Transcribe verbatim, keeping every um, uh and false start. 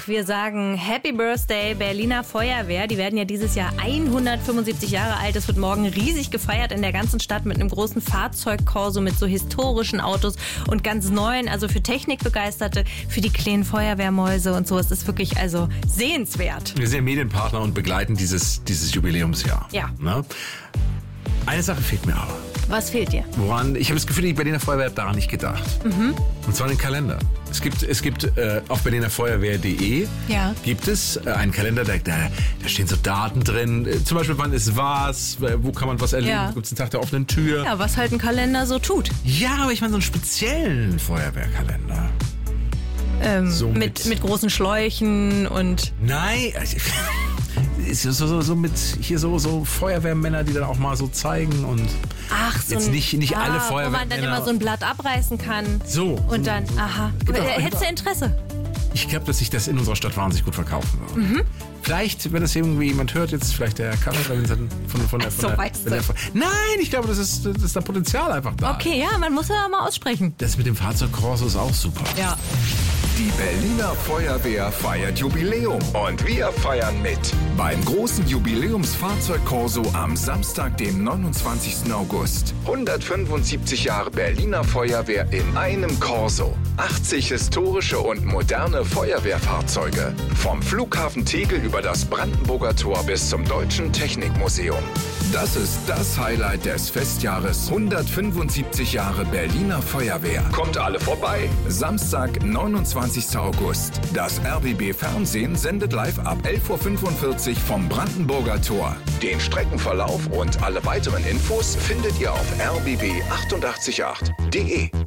Ach, wir sagen Happy Birthday Berliner Feuerwehr. Die werden ja dieses Jahr hundertfünfundsiebzig Jahre alt. Es wird morgen riesig gefeiert in der ganzen Stadt mit einem großen Fahrzeugkorso mit so historischen Autos und ganz neuen, also für Technikbegeisterte, für die kleinen Feuerwehrmäuse und so. Es ist wirklich also sehenswert. Wir sind Medienpartner und begleiten dieses, dieses Jubiläumsjahr. Ja. Ne? Eine Sache fehlt mir aber. Was fehlt dir? Woran, ich habe das Gefühl, die Berliner Feuerwehr hat daran nicht gedacht. Mhm. Und zwar den Kalender. Es gibt, es gibt äh, auf berliner feuerwehr punkt de ja. gibt es äh, einen Kalender, da, da, da stehen so Daten drin. Äh, zum Beispiel, wann ist was, äh, wo kann man was erleben. Ja. Gibt es einen Tag der offenen Tür. Ja, was halt ein Kalender so tut. Ja, aber ich meine so einen speziellen Feuerwehrkalender. Ähm, so mit, mit, mit großen Schläuchen und... Nein, also, ist so, so, so mit hier so, so Feuerwehrmänner, die dann auch mal so zeigen und Ach, so jetzt ein, nicht, nicht ah, alle wo Feuerwehrmänner. man dann immer so ein Blatt abreißen kann. So. Und dann, aha. Genau, Hättest du Interesse? Ich glaube, dass sich das in unserer Stadt wahnsinnig gut verkaufen würde. Mhm. Vielleicht, wenn das irgendwie jemand hört, jetzt vielleicht der Kaffee von, von, von der... Von so der, weißt von der, du. Nein, ich glaube, das ist, das ist da Potenzial einfach da. Okay, ja, man muss ja mal aussprechen. Das mit dem Fahrzeugkorso ist auch super. Ja. Die Berliner Feuerwehr feiert Jubiläum und wir feiern mit. Beim großen Jubiläumsfahrzeugkorso am Samstag, dem neunundzwanzigsten August. hundertfünfundsiebzig Jahre Berliner Feuerwehr in einem Korso. achtzig historische und moderne Feuerwehrfahrzeuge. Vom Flughafen Tegel über das Brandenburger Tor bis zum Deutschen Technikmuseum. Das ist das Highlight des Festjahres hundertfünfundsiebzig Jahre Berliner Feuerwehr. Kommt alle vorbei. Samstag, neunundzwanzigsten August. Das R B B Fernsehen sendet live ab elf Uhr fünfundvierzig vom Brandenburger Tor. Den Streckenverlauf und alle weiteren Infos findet ihr auf r b b acht acht acht punkt de.